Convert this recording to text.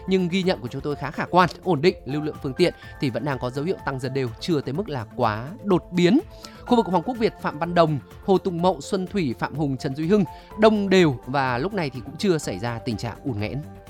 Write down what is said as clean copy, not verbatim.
nhưng ghi nhận của chúng tôi khá khả quan, ổn định, lưu lượng phương tiện thì vẫn đang có dấu hiệu tăng dần đều, chưa tới mức là quá đột biến. Khu vực Hoàng Quốc Việt, Phạm Văn Đồng, Hồ Tùng Mậu, Xuân Thủy, Phạm Hùng, Trần Duy Hưng đông đều và lúc này thì cũng chưa xảy ra tình trạng ùn nghẽn.